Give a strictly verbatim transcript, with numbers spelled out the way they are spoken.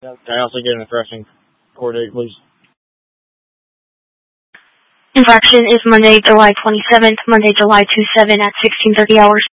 Can I also get an infraction court date, please? Infraction is Monday, July twenty-seventh, Monday, July twenty-seventh at sixteen thirty hours.